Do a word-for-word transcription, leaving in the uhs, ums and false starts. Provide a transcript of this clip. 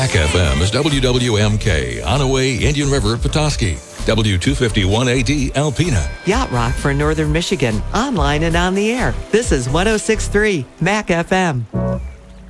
Mac F M is W W M K, Onaway, Indian River, Petoskey. W two fifty-one A D, Alpena. Yacht Rock for Northern Michigan, online and on the air. This is one oh six point three Mac F M.